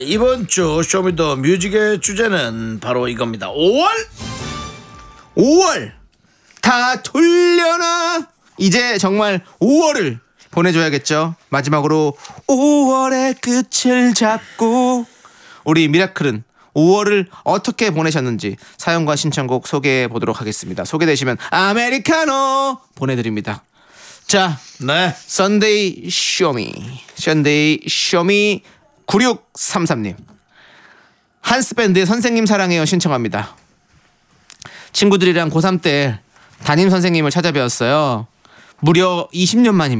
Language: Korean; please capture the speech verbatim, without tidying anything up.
이번 주 쇼미더 뮤직의 주제는 바로 이겁니다. 오월 오월 다 돌려놔. 이제 정말 오월을 보내줘야겠죠. 마지막으로 오월의 끝을 잡고 우리 미라클은 오월을 어떻게 보내셨는지 사연과 신청곡 소개해 보도록 하겠습니다. 소개되시면 아메리카노 보내드립니다. 자, 네. 썬데이 쇼미 썬데이 쇼미 구육삼삼 님 한스밴드의 선생님 사랑해요 신청합니다. 친구들이랑 고삼 때 담임 선생님을 찾아뵈었어요. 무려 이십 년 만입니다.